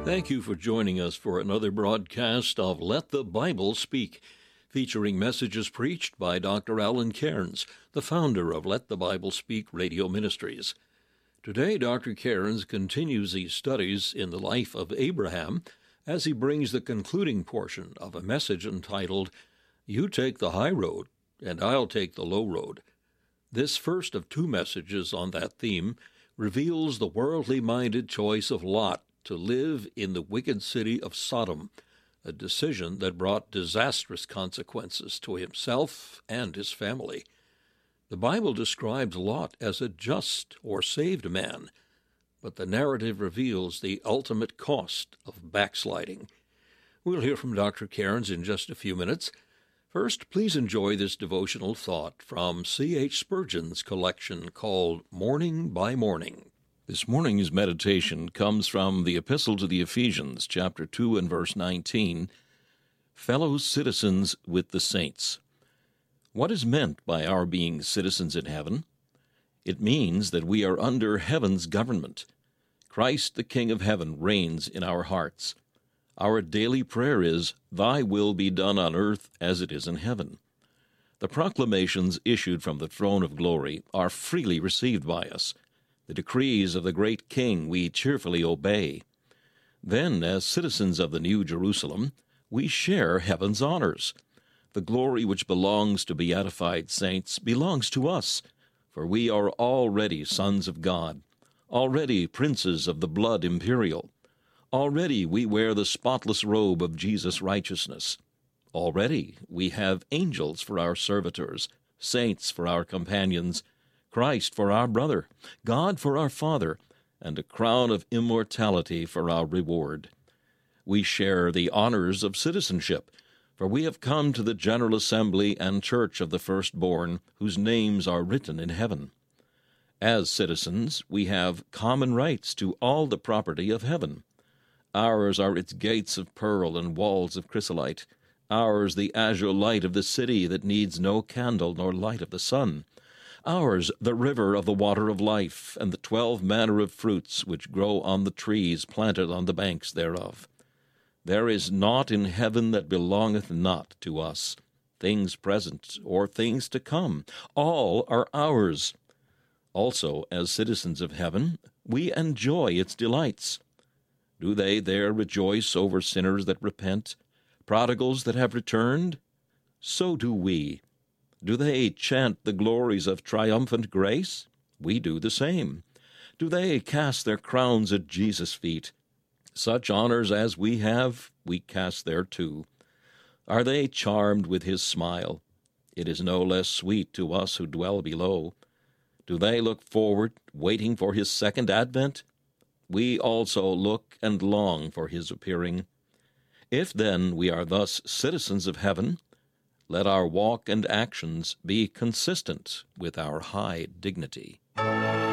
Thank you for joining us for another broadcast of Let the Bible Speak, featuring messages preached by Dr. Alan Cairns, the founder of Let the Bible Speak Radio Ministries. Today, Dr. Cairns continues his studies in the life of Abraham as he brings the concluding portion of a message entitled, "You Take the High Road, and I'll Take the Low Road." This first of two messages on that theme reveals the worldly-minded choice of Lot to live in the wicked city of Sodom, a decision that brought disastrous consequences to himself and his family. The Bible describes Lot as a just or saved man, but the narrative reveals the ultimate cost of backsliding. We'll hear from Dr. Cairns in just a few minutes. First, please enjoy this devotional thought from C.H. Spurgeon's collection called Morning by Morning. This morning's meditation comes from the Epistle to the Ephesians, chapter 2 and verse 19, Fellow citizens with the saints. What is meant by our being citizens in heaven? It means that we are under heaven's government. Christ, the King of heaven, reigns in our hearts. Our daily prayer is, Thy will be done on earth as it is in heaven. The proclamations issued from the throne of glory are freely received by us. The decrees of the great King we cheerfully obey. Then, as citizens of the New Jerusalem, we share heaven's honors. The glory which belongs to beatified saints belongs to us, for we are already sons of God, already princes of the blood imperial. Already we wear the spotless robe of Jesus' righteousness. Already we have angels for our servitors, saints for our companions, Christ for our brother, God for our Father, and a crown of immortality for our reward. We share the honors of citizenship, for we have come to the General Assembly and Church of the Firstborn, whose names are written in heaven. As citizens, we have common rights to all the property of heaven. Ours are its gates of pearl and walls of chrysolite. Ours the azure light of the city that needs no candle nor light of the sun. Ours the river of the water of life, and the 12 manner of fruits which grow on the trees planted on the banks thereof. There is naught in heaven that belongeth not to us, things present or things to come. All are ours. Also, as citizens of heaven, we enjoy its delights. Do they there rejoice over sinners that repent, prodigals that have returned? So do we. Do they chant the glories of triumphant grace? We do the same. Do they cast their crowns at Jesus' feet? Such honors as we have, we cast there too. Are they charmed with his smile? It is no less sweet to us who dwell below. Do they look forward, waiting for his second advent? We also look and long for his appearing. If then we are thus citizens of heaven, let our walk and actions be consistent with our high dignity.